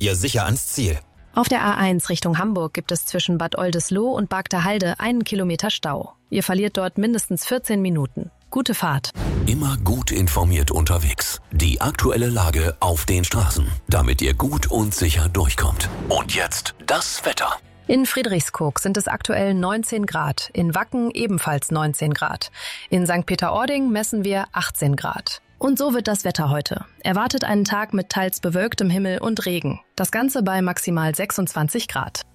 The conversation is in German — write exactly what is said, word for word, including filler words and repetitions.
ihr sicher ans Ziel. Auf der A eins Richtung Hamburg gibt es zwischen Bad Oldesloe und Bagdahalde einen Kilometer Stau. Ihr verliert dort mindestens vierzehn Minuten. Gute Fahrt. Immer gut informiert unterwegs. Die aktuelle Lage auf den Straßen, damit ihr gut und sicher durchkommt. Und jetzt das Wetter. In Friedrichskoog sind es aktuell neunzehn Grad, in Wacken ebenfalls neunzehn Grad. In Sankt Peter-Ording messen wir achtzehn Grad. Und so wird das Wetter heute. Erwartet einen Tag mit teils bewölktem Himmel und Regen. Das Ganze bei maximal sechsundzwanzig Grad.